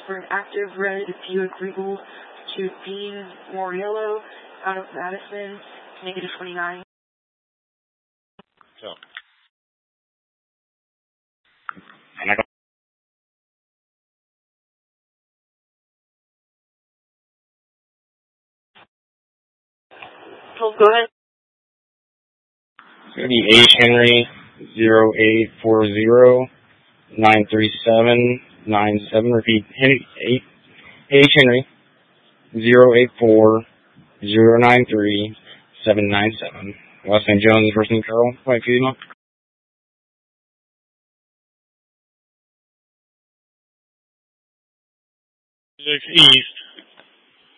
for an active red Buick Regal to Dean Moriello out of Madison, negative 29. So. So go ahead. It's going to be H. Henry 0840-937-97. Repeat, H. Henry 0840-937-97. Last name Jones, first name Carl, white female. 6 East.